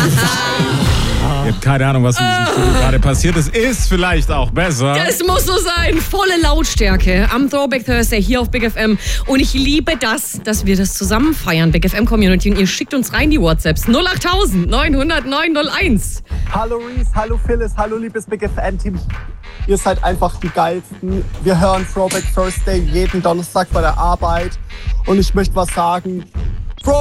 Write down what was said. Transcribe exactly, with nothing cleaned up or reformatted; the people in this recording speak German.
Ihr habt keine Ahnung, was in diesem Studio gerade passiert ist. Ist vielleicht auch besser. Das muss so sein. Volle Lautstärke am Throwback Thursday hier auf Big F M. Und ich liebe das, dass wir das zusammen feiern, Big F M Community. Und ihr schickt uns rein die WhatsApps. null acht neun null null neun null eins. Hallo Reese, hallo Phyllis, hallo liebes Big F M-Team. Ihr seid einfach die Geilsten. Wir hören Throwback Thursday jeden Donnerstag bei der Arbeit. Und ich möchte was sagen.